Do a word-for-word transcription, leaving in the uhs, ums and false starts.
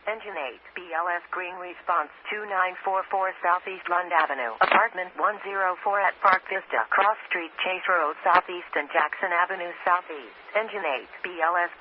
Engine eight, B L S Green Response two nine four four Southeast Lund Avenue, Apartment one oh four at Park Vista, Cross Street, Chase Road Southeast and Jackson Avenue Southeast. Engine eight, B L S